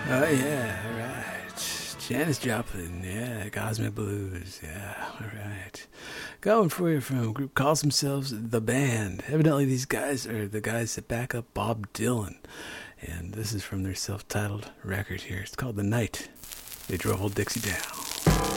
Oh yeah, all right. Janis Joplin, yeah, Cosmic Blues, yeah, all right. Going for you from a group calls themselves The Band. Evidently these guys are the guys that back up Bob Dylan. And this is from their self-titled record here. It's called The Night They Drove Old Dixie Down.